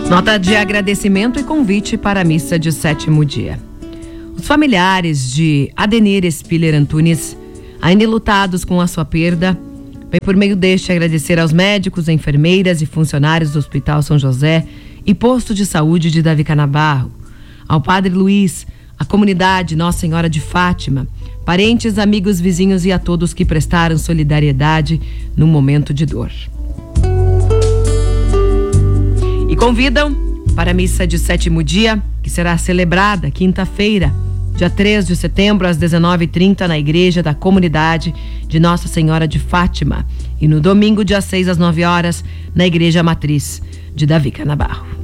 Nota de agradecimento e convite para a missa de 7º dia. Os familiares de Adenir Spiller Antunes, ainda lutados com a sua perda, vem por meio deste agradecer aos médicos, enfermeiras e funcionários do Hospital São José e Posto de Saúde de Davi Canabarro, ao Padre Luiz, à comunidade Nossa Senhora de Fátima, parentes, amigos, vizinhos e a todos que prestaram solidariedade num momento de dor. E convidam para a missa de 7º dia, que será celebrada quinta-feira, dia 3 de setembro, às 19h30, na Igreja da Comunidade de Nossa Senhora de Fátima. E no domingo, dia 6, às 9 horas, na Igreja Matriz de Davi Canabarro.